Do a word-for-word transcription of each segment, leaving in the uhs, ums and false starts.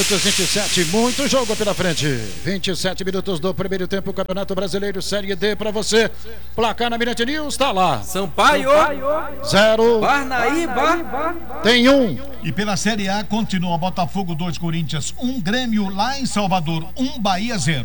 vinte e sete, muito jogo pela frente. vinte e sete minutos do primeiro tempo, Campeonato Brasileiro Série D para você. Placar na Mirante News, tá lá. Sampaio, zero. Parnaíba, tem um. E pela Série A continua Botafogo dois, Corinthians um, Grêmio lá em Salvador um, Bahia zero.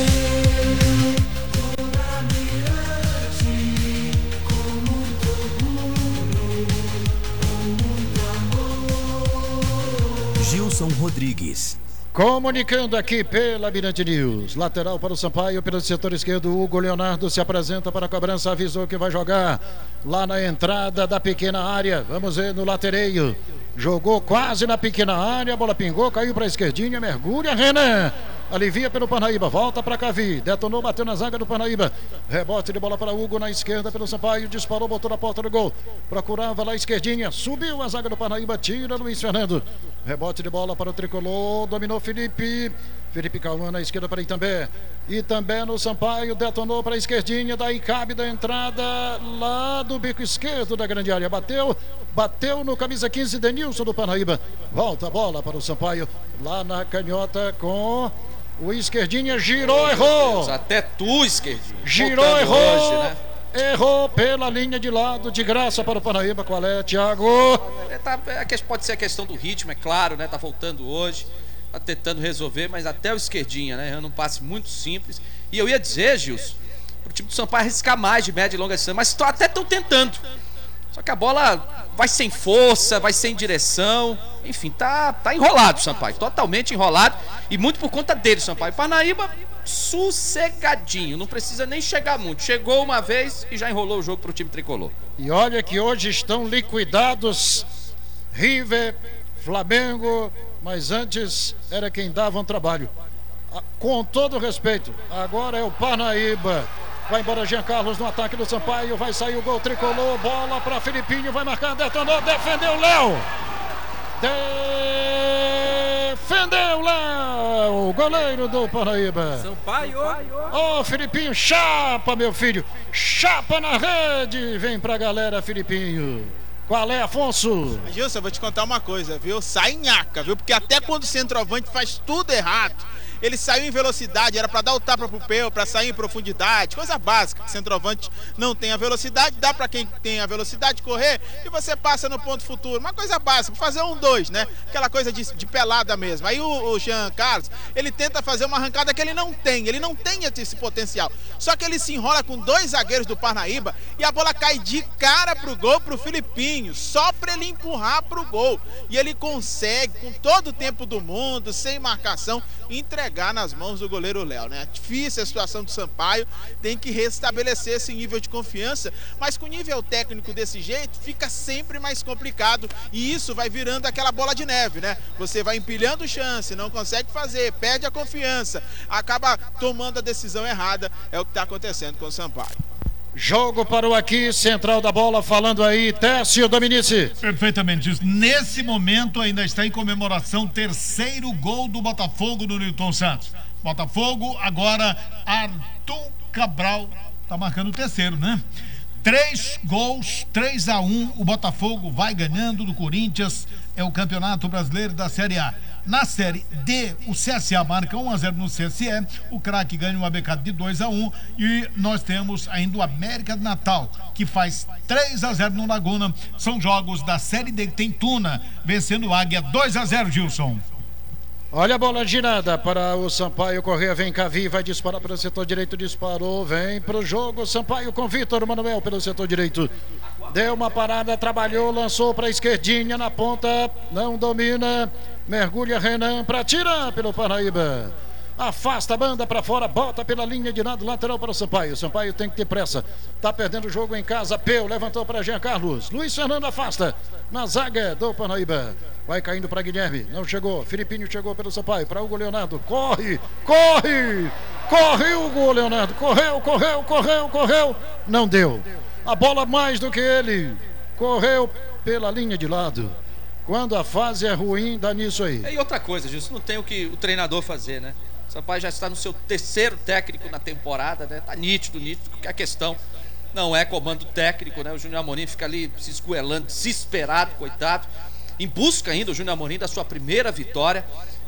Gilson Rodrigues. Comunicando aqui pela Mirante News. Lateral para o Sampaio, pelo setor esquerdo, Hugo Leonardo se apresenta para a cobrança, avisou que vai jogar lá na entrada da pequena área. Vamos ver no latereio. Jogou quase na pequena área, a bola pingou, caiu para a esquerdinha, mergulha, Renan. Alivia pelo Parnaíba, volta para Cavi, detonou, bateu na zaga do Parnaíba. Rebote de bola para Hugo na esquerda pelo Sampaio, disparou, botou na porta do gol. Procurava lá a esquerdinha, subiu a zaga do Parnaíba, tira Luiz Fernando. Rebote de bola para o tricolor, dominou Felipe. Felipe Cauã na esquerda para Itambé. Itambé no Sampaio, detonou para a esquerdinha, daí cabe da entrada lá do bico esquerdo da grande área. Bateu, bateu no camisa quinze, Denilson do Parnaíba. Volta a bola para o Sampaio, lá na canhota com o esquerdinha, girou, errou. Até tu, esquerdinha. Girou, errou. Hoje, né? Errou pela linha de lado, de graça para o Parnaíba. Qual é, Thiago? É, tá, é, pode ser a questão do ritmo, é claro, né? Tá voltando hoje, tá tentando resolver, mas até o esquerdinha, né? Errando um passe muito simples. E eu ia dizer, Gilson, pro time do Sampaio arriscar mais de média e longa distância, mas tô, até estão tentando. Só que a bola vai sem força, vai sem direção. Enfim, tá, tá enrolado o Sampaio, totalmente enrolado. E muito por conta dele, Sampaio. Parnaíba, sossegadinho, não precisa nem chegar muito. Chegou uma vez e já enrolou o jogo pro time tricolor. E olha que hoje estão liquidados River, Flamengo, mas antes era quem dava um trabalho. Com todo respeito, agora é o Parnaíba. Vai embora Jean Carlos no ataque do Sampaio, vai sair o gol tricolor, bola para Filipinho, vai marcar, detonou, defendeu Léo. Defendeu Léo, goleiro do Parnaíba. Sampaio. Ô, oh, Filipinho, chapa, meu filho, chapa na rede, vem pra galera, Filipinho. Qual é, Afonso? Gilson, eu vou te contar uma coisa, viu? Sai nhaca, viu? Porque até quando o centroavante faz tudo errado, ele saiu em velocidade, era para dar o tapa pro Peu, para sair em profundidade, coisa básica. O centroavante não tem a velocidade, dá para quem tem a velocidade correr e você passa no ponto futuro. Uma coisa básica, fazer um dois, né? Aquela coisa de, de pelada mesmo. Aí o, o Jean Carlos, ele tenta fazer uma arrancada que ele não tem, ele não tem esse potencial. Só que ele se enrola com dois zagueiros do Parnaíba e a bola cai de cara pro gol, pro Filipinho, só para ele empurrar pro gol. E ele consegue, com todo o tempo do mundo, sem marcação, entregar nas mãos do goleiro Léo, né? Difícil a situação do Sampaio, tem que restabelecer esse nível de confiança, mas com nível técnico desse jeito, fica sempre mais complicado e isso vai virando aquela bola de neve, né? Você vai empilhando chance, não consegue fazer, perde a confiança, acaba tomando a decisão errada, é o que está acontecendo com o Sampaio. Jogo para o aqui, central da bola, falando aí, Técio Dominici. Perfeitamente isso. Nesse momento ainda está em comemoração, terceiro gol do Botafogo do Newton Santos. Botafogo, agora Arthur Cabral está marcando o terceiro, né? Três gols, três a um, o Botafogo vai ganhando do Corinthians, é o Campeonato Brasileiro da Série A. Na Série D, o C S A marca um a zero no C S E, o Craque ganha uma becada de dois a um e nós temos ainda o América de Natal, que faz três a zero no Laguna. São jogos da Série D, que tem Tuna vencendo o Águia dois a zero, Gilson. Olha a bola girada para o Sampaio Corrêa, vem Cavi, vai disparar pelo setor direito, disparou, vem pro jogo, Sampaio com Vitor Manuel pelo setor direito, deu uma parada, trabalhou, lançou para a esquerdinha na ponta, não domina, mergulha Renan para tirar pelo Parnaíba. Afasta a banda para fora, bota pela linha de lado, lateral para o Sampaio. Sampaio tem que ter pressa, tá perdendo o jogo em casa. Peu levantou para Jean Carlos, Luiz Fernando afasta na zaga do Parnaíba, vai caindo para Guilherme, não chegou, Filipinho chegou pelo Sampaio, para Hugo Leonardo, corre, corre, corre Hugo Leonardo, correu, correu, correu, correu, não deu, a bola mais do que ele, correu pela linha de lado. Quando a fase é ruim, dá nisso aí. E outra coisa, Gilson, não tem o que o treinador fazer, né? O Sampaio já está no seu terceiro técnico na temporada, né? Tá nítido, nítido, porque a questão não é comando técnico, né? O Júnior Amorim fica ali se esgoelando, desesperado, coitado, em busca ainda o Júnior Amorim da sua primeira vitória.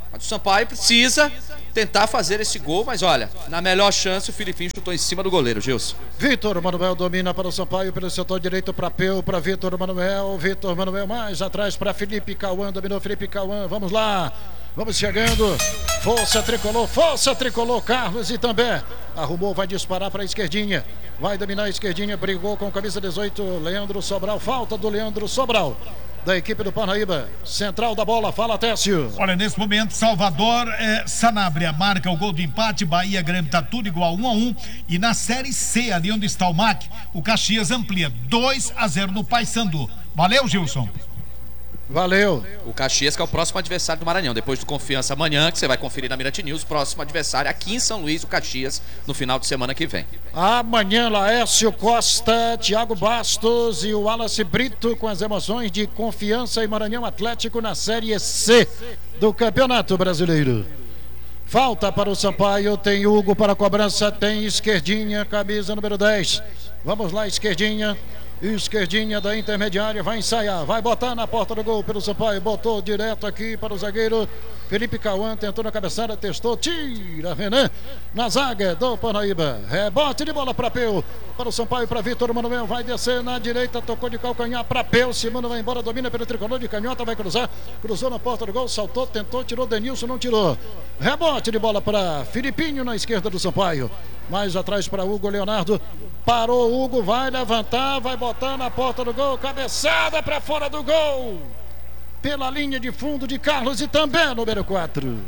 Mas o Sampaio precisa tentar fazer esse gol, mas olha, na melhor chance o Filipinho chutou em cima do goleiro, Gilson. Vitor Manuel domina para o Sampaio, pelo setor direito para Peu, para Vitor Manuel, Vitor Manuel mais atrás para Felipe Cauã, dominou Felipe Cauã, vamos lá, vamos chegando, força tricolor, força tricolor, Carlos e também arrumou, vai disparar para a esquerdinha, vai dominar a esquerdinha, brigou com camisa dezoito, Leandro Sobral, falta do Leandro Sobral, da equipe do Parnaíba, central da bola, fala Técio. Olha, nesse momento, Salvador, é, Sanabria marca o gol de empate, Bahia, Grêmio tá tudo igual, um a um, e na Série C, ali onde está o M A C, o Caxias amplia dois a zero no Paysandu. Valeu, Gilson. Valeu. O Caxias que é o próximo adversário do Maranhão, depois do Confiança amanhã, que você vai conferir na Mirante News, próximo adversário aqui em São Luís, o Caxias, no final de semana que vem. Amanhã, Laércio Costa, Thiago Bastos e o Wallace Brito com as emoções de Confiança e Maranhão Atlético na Série C do Campeonato Brasileiro. Falta para o Sampaio, tem Hugo para a cobrança, tem esquerdinha, camisa número dez. Vamos lá, esquerdinha. Esquerdinha da intermediária, vai ensaiar, vai botar na porta do gol pelo Sampaio, botou direto aqui para o zagueiro Felipe Cauã, tentou na cabeçada, testou, tira Renan na zaga do Parnaíba, rebote de bola para Peu, para o Sampaio, para Vitor Manuel, vai descer na direita, tocou de calcanhar para Peu, Simano vai embora, domina pelo tricolor de canhota, vai cruzar, cruzou na porta do gol, saltou, tentou, tirou, Denilson não tirou, rebote de bola para Filipinho na esquerda do Sampaio, mais atrás para Hugo Leonardo, parou Hugo, vai levantar, vai botar na porta do gol, cabeçada para fora do gol, pela linha de fundo de Carlos e também número quatro.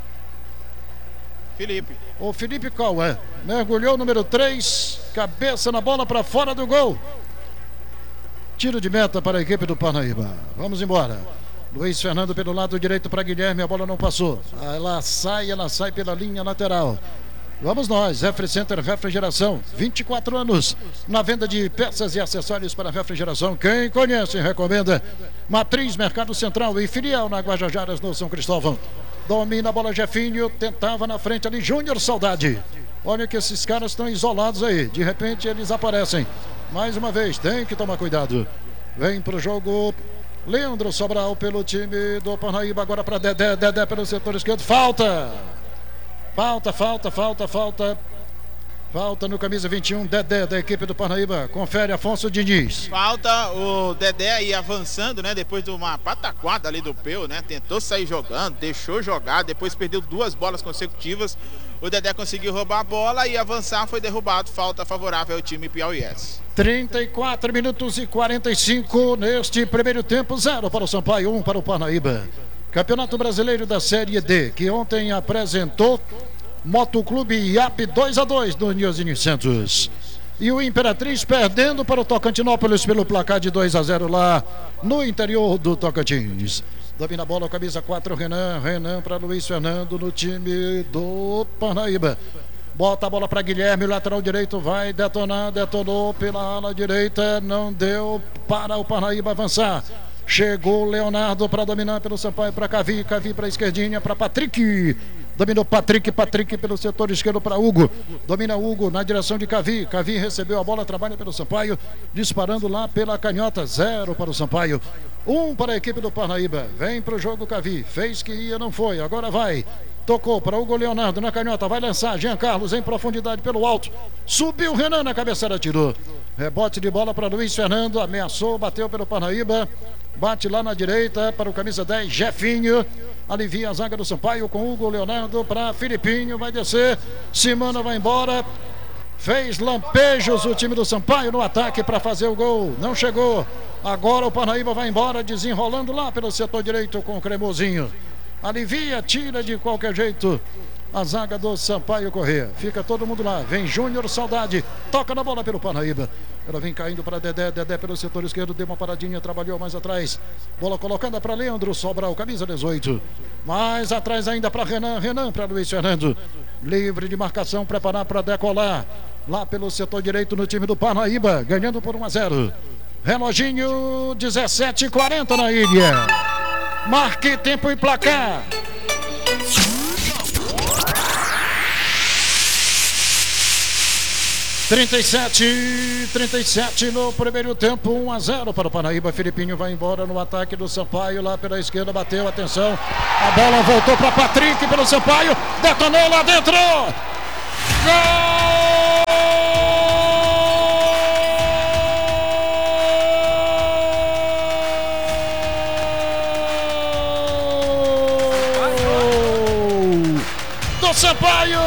Felipe. O Felipe Cauã mergulhou, número três, cabeça na bola para fora do gol. Tiro de meta para a equipe do Parnaíba. Vamos embora. Luiz Fernando pelo lado direito para Guilherme, a bola não passou. Ela sai, ela sai pela linha lateral. Vamos nós, Refri Center Refrigeração, vinte e quatro anos na venda de peças e acessórios para refrigeração. Quem conhece, recomenda. Matriz Mercado Central e filial na Guajajaras, no São Cristóvão. Domina a bola Jefinho, tentava na frente ali, Júnior Saudade. Olha que esses caras estão isolados aí, de repente eles aparecem. Mais uma vez, tem que tomar cuidado. Vem pro jogo Leandro Sobral pelo time do Parnaíba, agora para Dedé, Dedé pelo setor esquerdo, falta! Falta, falta, falta, falta. Falta no camisa vinte e um, Dedé da equipe do Parnaíba. Confere Afonso Diniz. Falta, o Dedé aí avançando, né? Depois de uma pataquada ali do Peu, né? Tentou sair jogando, deixou jogar, depois perdeu duas bolas consecutivas. O Dedé conseguiu roubar a bola e avançar, foi derrubado. Falta favorável ao time piauiense. trinta e quatro minutos e quarenta e cinco neste primeiro tempo, zero para o Sampaio, um para o Parnaíba. Campeonato Brasileiro da Série D, que ontem apresentou Motoclube I A P dois a dois no Nilzinho Santos. E o Imperatriz perdendo para o Tocantinópolis pelo placar de dois a zero lá no interior do Tocantins. Domina a bola, camisa quatro, Renan. Renan para Luiz Fernando no time do Parnaíba. Bota a bola para Guilherme, lateral direito, vai detonar, detonou pela ala direita, não deu para o Parnaíba avançar. Chegou Leonardo para dominar pelo Sampaio, para Cavi, Cavi para a esquerdinha, para Patrick. Dominou Patrick, Patrick pelo setor esquerdo para Hugo. Domina Hugo na direção de Cavi. Cavi recebeu a bola, trabalha pelo Sampaio, disparando lá pela canhota. Zero para o Sampaio. Um para a equipe do Parnaíba. Vem para o jogo Cavi. Fez que ia, não foi. Agora vai. Tocou para Hugo Leonardo na canhota. Vai lançar Jean Carlos em profundidade pelo alto. Subiu Renan na cabeçada, tirou. Rebote de bola para Luiz Fernando. Ameaçou, bateu pelo Parnaíba. Bate lá na direita para o camisa dez, Jefinho. Alivia a zaga do Sampaio com Hugo Leonardo para Filipinho. Vai descer. Simano vai embora. Fez lampejos o time do Sampaio no ataque para fazer o gol. Não chegou. Agora o Parnaíba vai embora, desenrolando lá pelo setor direito com o Cremosinho. Alivia, tira de qualquer jeito a zaga do Sampaio Corrêa. Fica todo mundo lá. Vem Júnior Saudade. Toca na bola pelo Parnaíba. Ela vem caindo para Dedé. Dedé pelo setor esquerdo. Deu uma paradinha. Trabalhou mais atrás. Bola colocada para Leandro Sobral. Camisa dezoito. Mais atrás ainda para Renan. Renan para Luiz Fernando. Livre de marcação. Preparar para decolar. Lá pelo setor direito no time do Parnaíba. Ganhando por um a zero. Reloginho dezessete e quarenta na ilha. Marque tempo e placar. trinta e sete, trinta e sete no primeiro tempo, um a zero para o Parnaíba. Filipinho vai embora no ataque do Sampaio, lá pela esquerda, bateu, atenção. A bola voltou para Patrick pelo Sampaio, detonou lá dentro. Gol! Do Sampaio!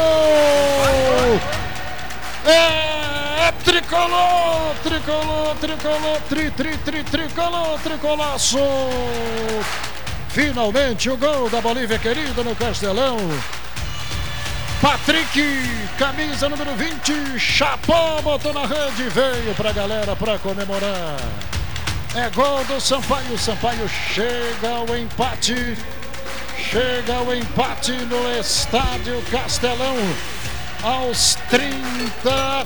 É, é tricolor, tricolor, tricolor, tri, tri, tri, tricolor, tricolaço. Finalmente o gol da Bolívia querida no Castelão. Patrick, camisa número vinte, chapou, botou na rede, veio pra galera pra comemorar. É gol do Sampaio, Sampaio chega ao empate, chega ao empate no Estádio Castelão. Aos trinta,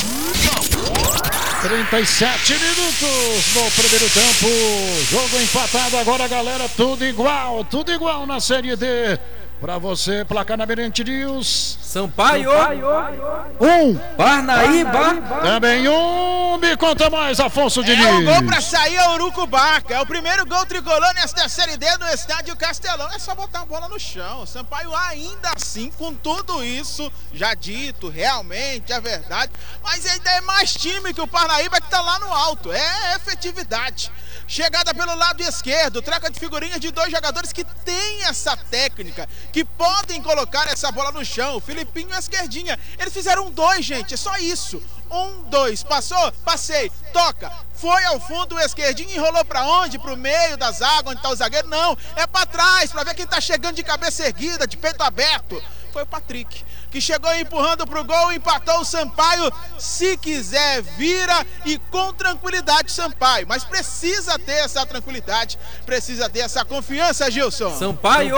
trinta e sete minutos no primeiro tempo. Jogo empatado agora, galera. Tudo igual, tudo igual na Série D. Pra você, placar na Mirante News. Sampaio. Um. Parnaíba. Também um. Me conta mais, Afonso Diniz. É o gol pra sair a Urucubaca. É o primeiro gol tricolor nesta Série D no Estádio Castelão. É só botar a bola no chão. Sampaio ainda assim, com tudo isso já dito, realmente é verdade. Mas ainda é mais time que o Parnaíba, que tá lá no alto. É efetividade. Chegada pelo lado esquerdo, troca de figurinhas de dois jogadores que têm essa técnica, que podem colocar essa bola no chão. Filipinho e a esquerdinha. Eles fizeram dois, gente, é só isso. Um, dois, passou, passei, toca. Foi ao fundo, o esquerdinho enrolou pra onde? Pro meio da zaga, onde tá o zagueiro? Não, é pra trás, pra ver quem tá chegando de cabeça erguida, de peito aberto. Foi o Patrick, que chegou empurrando pro gol, empatou o Sampaio. Se quiser, vira e com tranquilidade Sampaio. Mas precisa ter essa tranquilidade, precisa ter essa confiança, Gilson. Sampaio.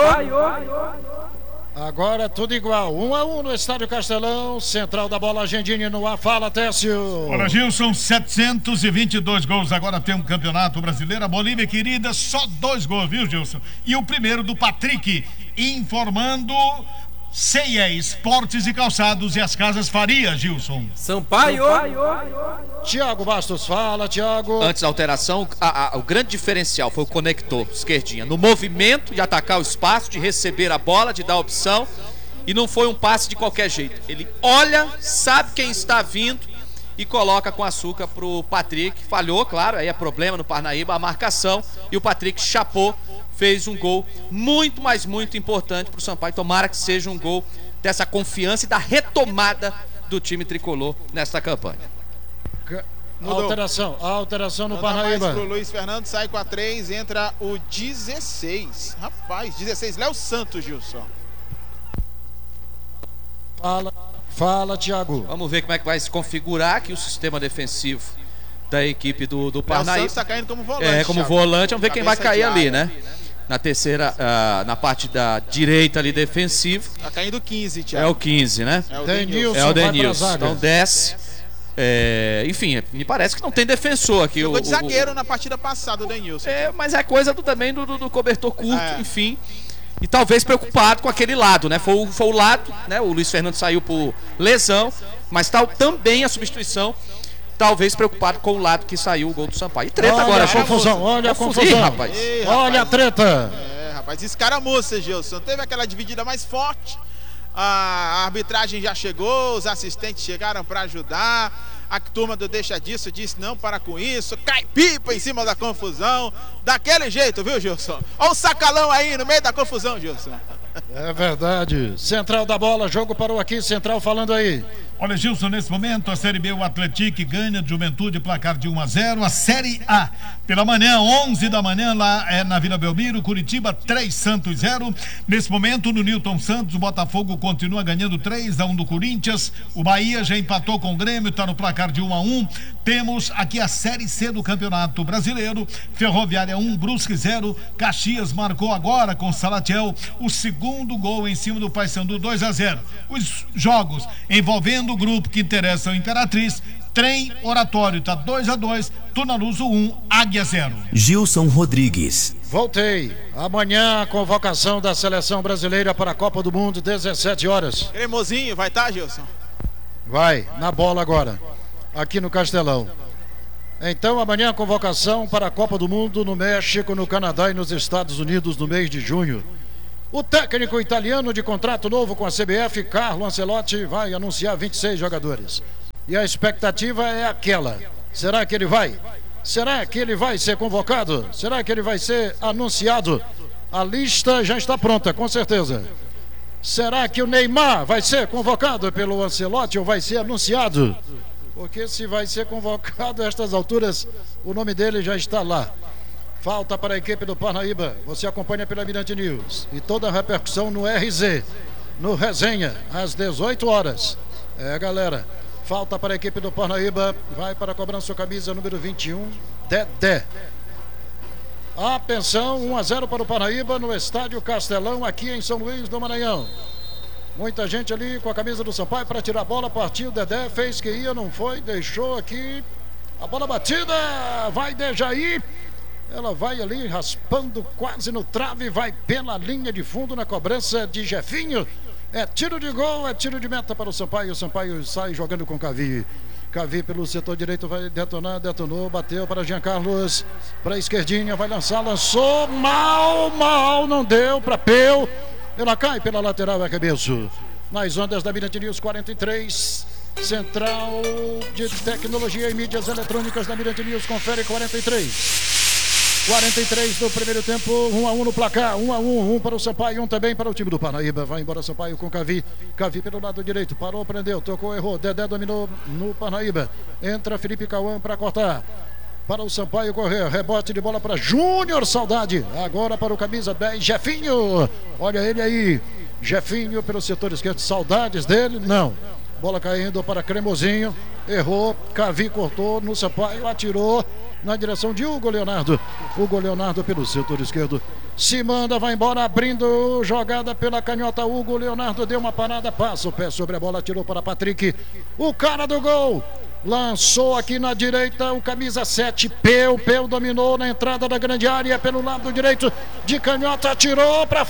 Agora tudo igual, um a um no Estádio Castelão. Central da bola, Gendini no ar. Fala, Técio. Olha, Gilson, setecentos e vinte e dois gols. Agora tem um campeonato brasileiro. A Bolívia querida, só dois gols, viu, Gilson? E o primeiro do Patrick, informando C E A Esportes e Calçados e as Casas Faria, Gilson. Sampaio. Tiago Bastos, fala, Tiago. Antes da alteração, a, a, o grande diferencial foi o conector, esquerdinha, no movimento de atacar o espaço, de receber a bola, de dar a opção, e não foi um passe de qualquer jeito. Ele olha, sabe quem está vindo e coloca com açúcar pro Patrick. Falhou, claro, aí é problema no Parnaíba, a marcação, e o Patrick chapou, fez um gol muito, mas muito importante pro Sampaio. Tomara que seja um gol dessa confiança e da retomada do time tricolor nesta campanha. Mudou. Alteração, alteração no Parnaíba. Pro Luiz Fernando, sai com a três, entra o dezesseis. Rapaz, dezesseis, Léo Santos, Gilson. Fala, fala, Tiago. Vamos ver como é que vai se configurar aqui o sistema defensivo da equipe do, do Parnaíba. Léo Santos tá caindo como volante. É, como Thiago. volante, vamos ver quem vai Cabeça cair de ali, área. né? Na terceira, uh, na parte da direita ali defensivo. Tá caindo quinze, É Thiago. o quinze, né? É o Denilson. Denilson. É o vai pra Denilson. zaga. Então desce. É, enfim, me parece que não tem defensor aqui. Jogou o, de o- zagueiro na partida passada, o Denilson. É, mas é coisa do, também do, do- do cobertor curto, É. enfim. E talvez preocupado com aquele lado, né? Foi, o- foi o lado, né? O Luiz Fernando saiu por lesão, mas tal, também a substituição, talvez preocupado com o lado que saiu o gol do Sampaio. E treta Olha agora, a gente. confusão, olha a Confuso. confusão. Ih, rapaz. Ei, rapaz. Olha a treta. É, rapaz, escaramuça, Gilson. Teve aquela dividida mais forte. A arbitragem já chegou, os assistentes chegaram para ajudar. A turma do Deixa Disso disse não, para com isso. Cai pipa em cima da confusão. Daquele jeito, viu, Gilson? Olha o sacalão aí no meio da confusão, Gilson. É verdade. Central da bola, jogo parou aqui. Central falando aí. Olha, Gilson, nesse momento a Série B, o Atlético ganha de Juventude, placar de um a zero. A Série A, pela manhã, onze da manhã, lá é na Vila Belmiro, Curitiba três, Santos zero. Nesse momento, no Newton Santos, o Botafogo continua ganhando três a um do Corinthians. O Bahia já empatou com o Grêmio, está no placar de um a um. Temos aqui a Série C do Campeonato Brasileiro. Ferroviária um, Brusque zero. Caxias marcou agora com Salatiel o segundo gol em cima do Paysandu, dois a zero. Os jogos envolvendo o grupo que interessa ao Imperatriz, Trem Oratório tá dois a dois, Tunaluso um, Águia zero. Gilson Rodrigues. Voltei. Amanhã a convocação da seleção brasileira para a Copa do Mundo, dezessete horas. Cremosinho, vai estar, tá, Gilson? Vai, na bola agora, aqui no Castelão. Então amanhã a convocação para a Copa do Mundo no México, no Canadá e nos Estados Unidos no mês de junho. O técnico italiano de contrato novo com a C B F, Carlo Ancelotti, vai anunciar vinte e seis jogadores. E a expectativa é aquela: será que ele vai? Será que ele vai ser convocado? Será que ele vai ser anunciado? A lista já está pronta, com certeza. Será que o Neymar vai ser convocado pelo Ancelotti ou vai ser anunciado? Porque se vai ser convocado a estas alturas, o nome dele já está lá. Falta para a equipe do Parnaíba. Você acompanha pela Mirante News. E toda a repercussão no R Z, no Resenha, às dezoito horas. É, galera. Falta para a equipe do Parnaíba. Vai para a cobrança sua camisa número vinte e um, Dedé. Atenção, um a zero para o Parnaíba no Estádio Castelão, aqui em São Luís do Maranhão. Muita gente ali com a camisa do Sampaio para tirar a bola. Partiu, Dedé fez que ia, não foi, deixou aqui. A bola batida, vai Dejaí. Ela vai ali raspando quase no trave, vai pela linha de fundo na cobrança de Jefinho. É tiro de gol, é tiro de meta para o Sampaio. O Sampaio sai jogando com Cavi. Cavi pelo setor direito vai detonar, detonou, bateu para Jean Carlos. Para a esquerdinha, vai lançar, lançou. Mal, mal, não deu para Peu. Ela cai pela lateral, é arremesso. Nas ondas da Mirante News quarenta e três. Central de Tecnologia e Mídias Eletrônicas da Mirante News, confere quarenta e três. quarenta e três do primeiro tempo, um a um no placar, um a um, um para o Sampaio, um também para o time do Parnaíba. Vai embora Sampaio com Cavi, Cavi pelo lado direito, parou, prendeu, tocou, errou, Dedé dominou no Parnaíba. Entra Felipe Cauã para cortar, para o Sampaio correr, rebote de bola para Júnior Saudade, agora para o camisa dez, Jefinho, olha ele aí, Jefinho pelo setor esquerdo, saudades dele? Não. Bola caindo para Cremosinho, errou, Cavi cortou no Sampaio, atirou na direção de Hugo Leonardo. Hugo Leonardo pelo setor esquerdo se manda, vai embora, abrindo jogada pela canhota. Hugo Leonardo deu uma parada, passa o pé sobre a bola, tirou para Patrick, o cara do gol. Lançou aqui na direita o camisa sete, Peu, Peu dominou na entrada da grande área pelo lado direito de canhota, atirou para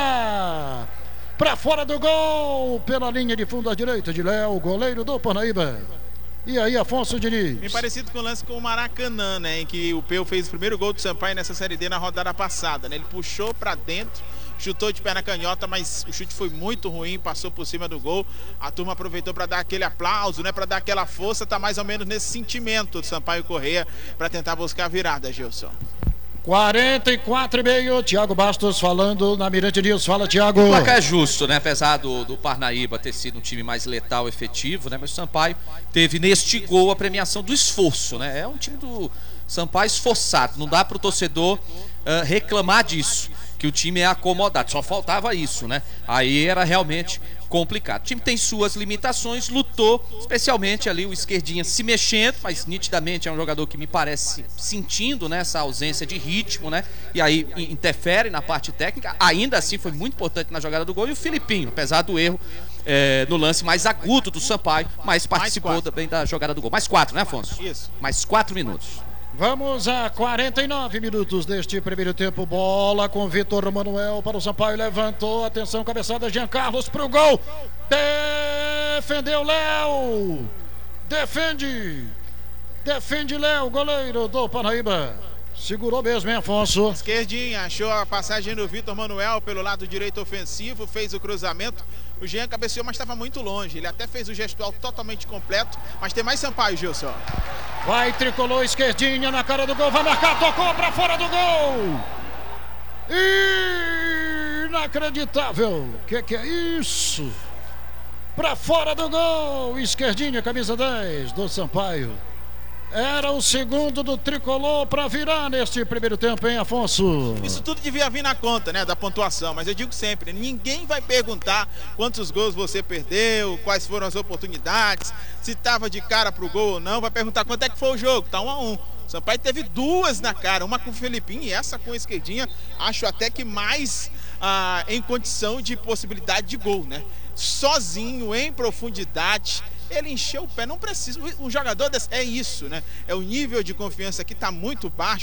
fora. Para fora do gol, pela linha de fundo à direita de Léo, goleiro do Parnaíba. E aí, Afonso Diniz? Bem parecido com o lance com o Maracanã, né? Em que o Peu fez o primeiro gol do Sampaio nessa Série D na rodada passada, né? Ele puxou para dentro, chutou de perna canhota, mas o chute foi muito ruim, passou por cima do gol. A turma aproveitou para dar aquele aplauso, né? Para dar aquela força, tá mais ou menos nesse sentimento do Sampaio Correia para tentar buscar a virada, Gilson. quarenta e quatro e meio, Thiago Bastos falando na Mirante News. Fala, Thiago. O placar é justo, né? Apesar do, do Parnaíba ter sido um time mais letal, efetivo, né? Mas o Sampaio teve neste gol a premiação do esforço, né? É um time do Sampaio esforçado, não dá para o torcedor uh, reclamar disso, que o time é acomodado, só faltava isso, né? Aí era realmente complicado. O time tem suas limitações, lutou, especialmente ali o esquerdinha se mexendo, mas nitidamente é um jogador que me parece sentindo, né, essa ausência de ritmo, né? E aí interfere na parte técnica. Ainda assim foi muito importante na jogada do gol. E o Filipinho, apesar do erro é, no lance mais agudo do Sampaio, mas participou também da jogada do gol. Mais quatro, né, Afonso? Isso. Mais quatro minutos. Vamos a quarenta e nove minutos deste primeiro tempo. Bola com Vitor Manuel para o Sampaio. Levantou, atenção, cabeçada, Jean Carlos para o gol. Defendeu Léo. Defende. Defende Léo, goleiro do Parnaíba. Segurou mesmo, hein, Afonso? Esquerdinha, achou a passagem do Vitor Manuel pelo lado direito ofensivo, fez o cruzamento. O Jean cabeceou, mas estava muito longe. Ele até fez o gestual totalmente completo. Mas tem mais Sampaio, Gilson. Vai, tricolor, esquerdinha na cara do gol. Vai marcar, tocou para fora do gol. Inacreditável. O que, que é isso? Para fora do gol. Esquerdinha, camisa dez do Sampaio. Era o segundo do tricolor para virar neste primeiro tempo, hein, Afonso? Isso tudo devia vir na conta, né, da pontuação, mas eu digo sempre, ninguém vai perguntar quantos gols você perdeu, quais foram as oportunidades, se estava de cara pro gol ou não, vai perguntar quanto é que foi o jogo, tá um a um. O Sampaio teve duas na cara, uma com o Felipinho e essa com a esquerdinha, acho até que mais ah, em condição de possibilidade de gol, né? Sozinho, em profundidade, ele encheu o pé, não precisa, um jogador desse, é isso, né? É o nível de confiança que está muito baixo.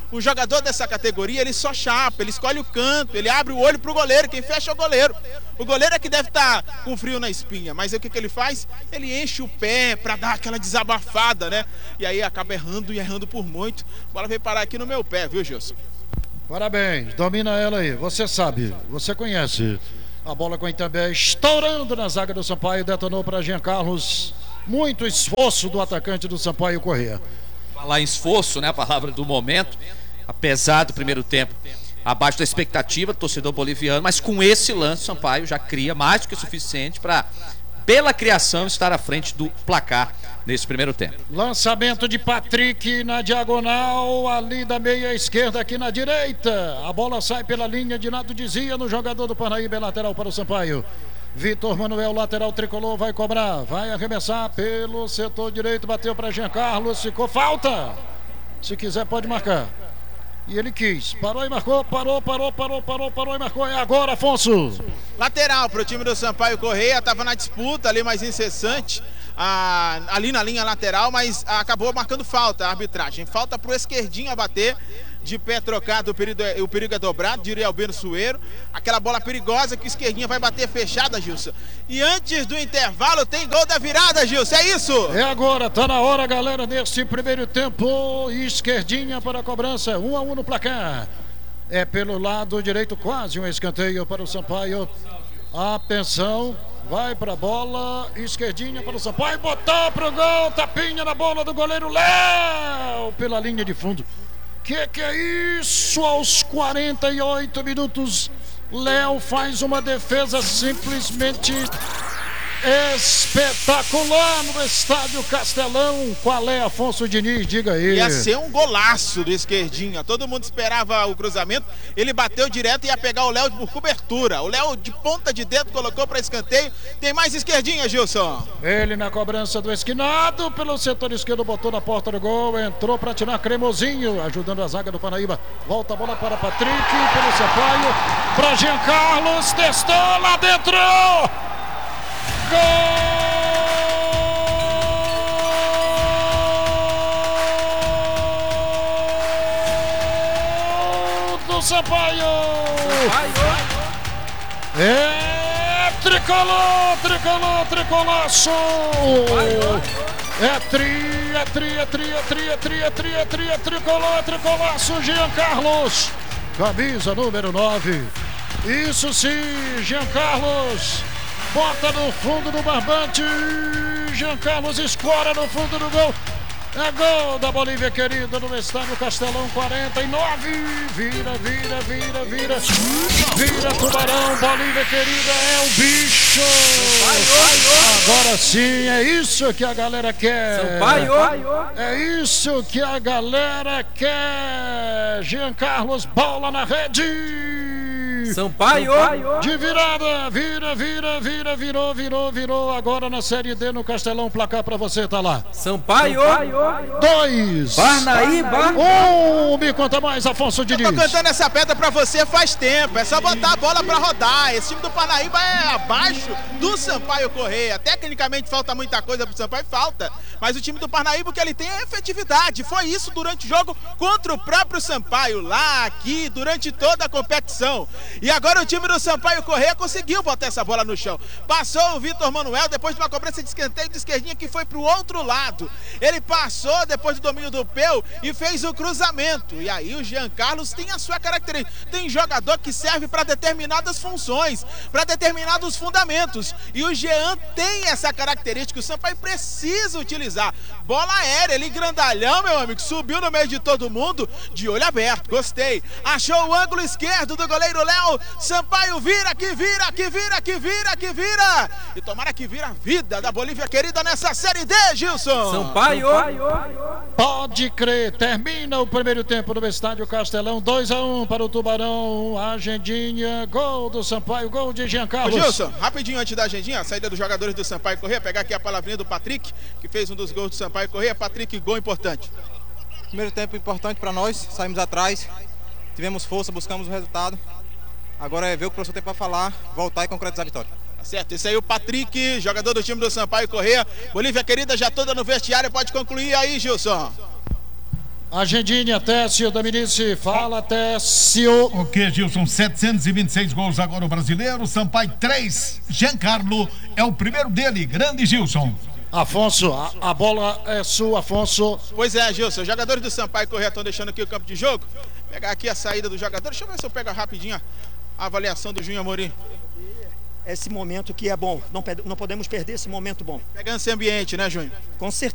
Um jogador dessa categoria, ele só chapa, ele escolhe o canto, ele abre o olho pro goleiro, quem fecha é o goleiro. O goleiro é que deve estar tá com frio na espinha, mas o que, que ele faz? Ele enche o pé para dar aquela desabafada, né? E aí acaba errando e errando por muito. A bola veio parar aqui no meu pé, viu, Gilson? Parabéns, domina ela aí, você sabe, você conhece. A bola com Itambé estourando na zaga do Sampaio, detonou para Jean Carlos. Muito esforço do atacante do Sampaio Corrêa. Falar em esforço, né? A palavra do momento. Apesar do primeiro tempo abaixo da expectativa do torcedor boliviano, mas com esse lance, o Sampaio já cria mais do que o suficiente para, pela criação, estar à frente do placar nesse primeiro tempo. Lançamento de Patrick na diagonal, ali da meia esquerda, aqui na direita. A bola sai pela linha de lado, dizia no jogador do Parnaíba, é lateral para o Sampaio. Vitor Manuel, lateral tricolor, vai cobrar, vai arremessar pelo setor direito, bateu para Jean Carlos, ficou falta. Se quiser pode marcar. E ele quis, parou e marcou, parou, parou, parou, parou, parou e marcou. É agora, Afonso. Lateral para o time do Sampaio Corrêa, estava na disputa ali mais incessante, ah, ali na linha lateral, mas acabou marcando falta a arbitragem. Falta para o esquerdinho a bater. De pé trocado, o perigo, é, o perigo é dobrado, diria Albino Sueiro. Aquela bola perigosa que o esquerdinha vai bater fechada, Gilson. E antes do intervalo tem gol da virada, Gilson, é isso? É agora, tá na hora, galera, nesse primeiro tempo. Esquerdinha para a cobrança, um a um no placar. É pelo lado direito, quase um escanteio para o Sampaio. Atenção, vai para a bola, esquerdinha para o Sampaio, botou pro gol, tapinha na bola do goleiro Léo, pela linha de fundo. Que que é isso? Aos quarenta e oito minutos, Léo faz uma defesa simplesmente espetacular no estádio Castelão. Qual é, Afonso Diniz? Diga aí. Ia ser um golaço do esquerdinha. Todo mundo esperava o cruzamento. Ele bateu direto e ia pegar o Léo por cobertura. O Léo de ponta de dedo colocou para escanteio. Tem mais esquerdinha, Gilson. Ele na cobrança do esquinado pelo setor esquerdo, botou na porta do gol, entrou para tirar Cremosinho, ajudando a zaga do Parnaíba. Volta a bola para Patrick, pelo Sampaio, para Jean Carlos, testou lá dentro. Gol do Sampaio! É tricolor, tricolor, tricolaço! É tri, é tri, é tri, é tri, é tri, é tri, é tri, é tricolor, é tricolaço, Jean Carlos, camisa número nove. Isso sim, Jean Carlos. Bota no fundo do barbante, Jean Carlos escora no fundo do gol. É gol da Bolívia querida no estádio Castelão, quarenta e nove. Vira, vira, vira, vira. Vira, Tubarão, Bolívia querida, é o bicho. Agora sim, é isso que a galera quer. Sampaio. É isso que a galera quer. Jean Carlos, bola na rede. Sampaio. De virada, vira, vira, vira, virou, virou, virou. Agora na Série D no Castelão, placar pra você, tá lá. Sampaio. Dois. Parnaíba. Um. Me conta mais, Afonso Diniz. Eu tô cantando essa pedra pra você faz tempo. É só botar a bola pra rodar. Esse time do Parnaíba é abaixo do Sampaio Corrêa. Tecnicamente falta muita coisa pro Sampaio, falta. Mas o time do Parnaíba, o que ele tem é efetividade. Foi isso durante o jogo contra o próprio Sampaio. Lá, aqui, durante toda a competição. E agora o time do Sampaio Corrêa conseguiu botar essa bola no chão. Passou o Vitor Manuel depois de uma cobrança de escanteio de esquerdinha que foi pro outro lado. Ele passou depois do domínio do Peu e fez o cruzamento. E aí o Jean Carlos tem a sua característica. Tem jogador que serve para determinadas funções, para determinados fundamentos. E o Jean tem essa característica. O Sampaio precisa utilizar. Bola aérea, ele grandalhão, meu amigo. Subiu no meio de todo mundo, de olho aberto. Gostei. Achou o ângulo esquerdo do goleiro Léo. Sampaio vira, que vira, que vira, que vira, que vira. E tomara que vira a vida da Bolívia querida nessa Série D, Gilson. Sampaio. Pode crer, termina o primeiro tempo no estádio Castelão, dois a um para o Tubarão, agendinha, gol do Sampaio, gol de Jean Carlos. Ô Gilson, rapidinho antes da agendinha, a saída dos jogadores do Sampaio Corrêa, pegar aqui a palavrinha do Patrick, que fez um dos gols do Sampaio Corrêa. Patrick, gol importante. Primeiro tempo importante para nós, saímos atrás, tivemos força, buscamos o resultado. Agora é ver o que o professor tem para falar, voltar e concretizar a vitória. Tá certo, esse aí é o Patrick, jogador do time do Sampaio Corrêa. Bolívia querida já toda no vestiário, pode concluir aí, Gilson. Agendinha, Técio, Dominici, fala, Técio. Ok, Gilson, setecentos e vinte e seis gols agora o brasileiro, Sampaio três, Giancarlo é o primeiro dele, grande Gilson. Afonso, a, a bola é sua, Afonso. Pois é, Gilson, os jogadores do Sampaio Corrêa estão deixando aqui o campo de jogo. Pegar aqui a saída do jogador, deixa eu ver se eu pego rapidinho a avaliação do Júnior Amorim. Esse momento que é bom, não, não podemos perder esse momento bom. Pegando esse ambiente, né, Júnior? Com certeza.